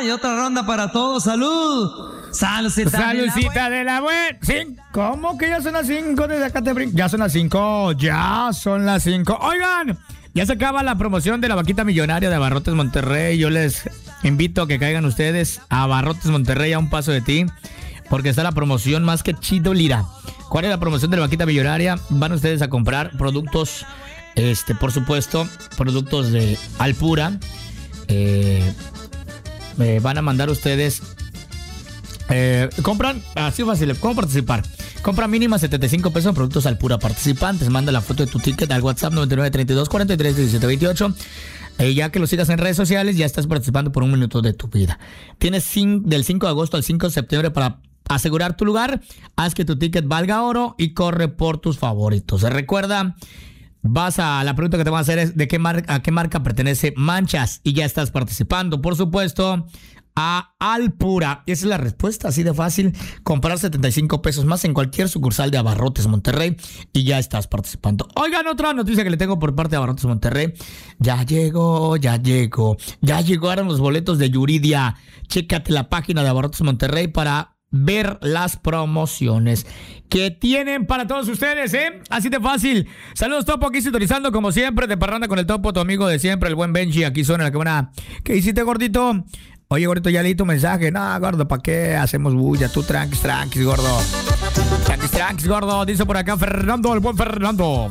y otra ronda para todos. ¡Salud! Saludcita de la buena. ¿Cómo que ya son las 5 desde acá te brinco? Ya son las 5. Oigan, ya se acaba la promoción de la vaquita millonaria de Abarrotes Monterrey. Yo les invito a que caigan ustedes a Abarrotes Monterrey, a un paso de ti, porque está la promoción más que chido lira. ¿Cuál es la promoción de la vaquita millonaria? Van ustedes a comprar productos, por supuesto, productos de Alpura. Van a mandar ustedes. Compran, así fácil, ¿cómo participar? Compra mínima 75 pesos en productos Alpura participantes. Manda la foto de tu ticket al WhatsApp 9932431728. Ya que lo sigas en redes sociales, ya estás participando por un minuto de tu vida. Tienes del 5 de agosto al 5 de septiembre para asegurar tu lugar. Haz que tu ticket valga oro y corre por tus favoritos. Recuerda, la pregunta que te van a hacer es a qué marca pertenece Manchas, y ya estás participando, por supuesto, a Alpura. Esa es la respuesta, así de fácil. Comprar 75 pesos más en cualquier sucursal de Abarrotes Monterrey y ya estás participando. Oigan, otra noticia que le tengo por parte de Abarrotes Monterrey. Ya llegaron los boletos de Yuridia. Chécate la página de Abarrotes Monterrey para ver las promociones que tienen para todos ustedes, así de fácil. Saludos, Topo, aquí sintonizando como siempre de Parranda con el Topo, tu amigo de siempre, el buen Benji. Aquí suena la cámara. ¿Qué hiciste, gordito? Oye, gordito, ya leí tu mensaje. No, gordo, ¿para qué hacemos bulla? Tú tranquis, gordo. Tranquis, gordo. Dice por acá Fernando, el buen Fernando.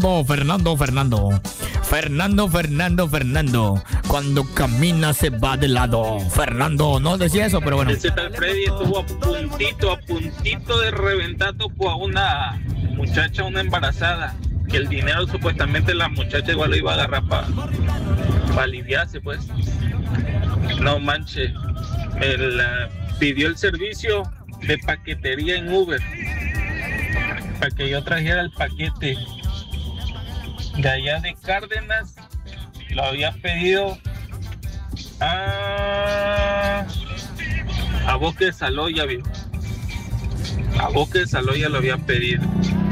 Fernando. Cuando camina se va de lado. Fernando, no decía eso, pero bueno. Ese tal Freddy estuvo a puntito de reventar a una muchacha, una embarazada. Que el dinero supuestamente la muchacha igual lo iba a agarrar para aliviarse, pues. No manches, pidió el servicio de paquetería en Uber para que yo trajera el paquete de allá de Cárdenas. Lo había pedido a Bosque de Saloya, viejo. A Bosque de Saloya lo había pedido,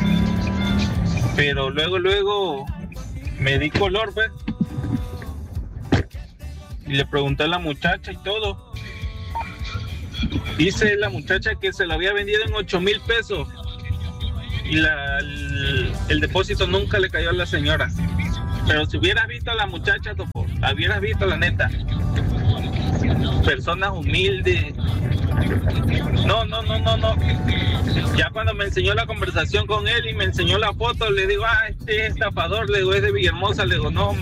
pero luego me di color, pues. Y le pregunté a la muchacha y todo. Dice la muchacha que se lo había vendido en 8,000 pesos. Y el depósito nunca le cayó a la señora. Pero si hubieras visto a la muchacha, Topo, la hubieras visto, la neta. Personas humildes. No. Ya cuando me enseñó la conversación con él y me enseñó la foto, le digo, este es estafador, le digo, es de Villahermosa, le digo, no.